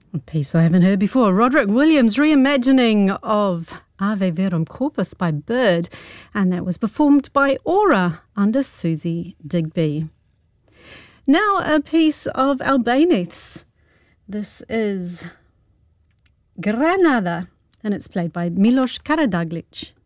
A piece I haven't heard before. Roderick Williams' reimagining of Ave Verum Corpus by Bird, and that was performed by Aura under Susie Digby. Now a piece of Albanese. This is Granada, and it's played by Milos Karadzic.